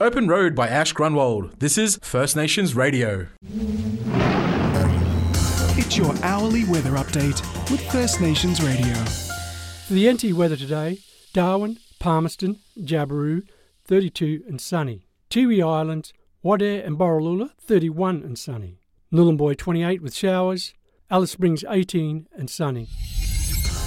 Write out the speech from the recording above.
Open Road by Ash Grunwald. This is First Nations Radio. It's your hourly weather update with First Nations Radio. For the NT weather today, Darwin, Palmerston, Jabiru, 32 and sunny. Tiwi Islands, Wadeye and Borroloola, 31 and sunny. Nhulunbuy, 28 with showers. Alice Springs, 18 and sunny.